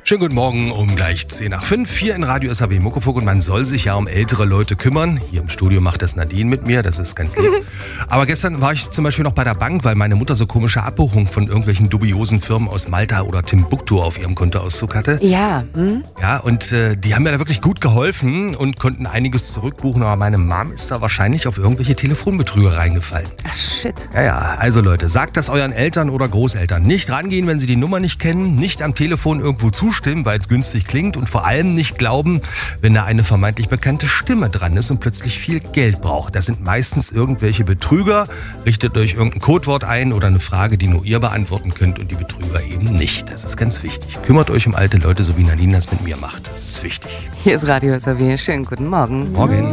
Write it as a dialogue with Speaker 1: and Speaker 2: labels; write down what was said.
Speaker 1: Schönen guten Morgen um gleich 10:05 hier in Radio SAW Muckefuck und man soll sich ja um ältere Leute kümmern. Hier im Studio macht das Nadine mit mir, das ist ganz lieb. Aber gestern war ich zum Beispiel noch bei der Bank, weil meine Mutter so komische Abbuchungen von irgendwelchen dubiosen Firmen aus Malta oder Timbuktu auf ihrem Kontoauszug hatte.
Speaker 2: Ja.
Speaker 1: Ja, und die haben mir da wirklich gut geholfen und konnten einiges zurückbuchen, aber meine Mom ist da wahrscheinlich auf irgendwelche Telefonbetrüger reingefallen.
Speaker 2: Ach, shit.
Speaker 1: Ja, also Leute, sagt das euren Eltern oder Großeltern. Nicht rangehen, wenn sie die Nummer nicht kennen, nicht am Telefon irgendwo zustimmen, weil es günstig klingt und vor allem nicht glauben, wenn da eine vermeintlich bekannte Stimme dran ist und plötzlich viel Geld braucht. Das sind meistens irgendwelche Betrüger. Richtet euch irgendein Codewort ein oder eine Frage, die nur ihr beantworten könnt und die Betrüger eben nicht. Das ist ganz wichtig. Kümmert euch um alte Leute, so wie Nadine das mit mir macht. Das ist wichtig.
Speaker 2: Hier ist Radio SAW. Schönen guten Morgen.
Speaker 1: Morgen.